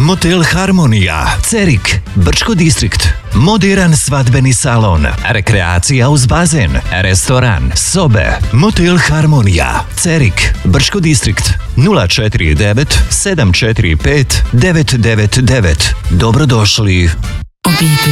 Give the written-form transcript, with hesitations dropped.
Motel Harmonija, Cerik, Brčko distrikt, moderan svadbeni salon, rekreacija uz bazen, restoran, sobe. Motel Harmonija, Cerik, Brčko distrikt, 049 745 999. Dobrodošli.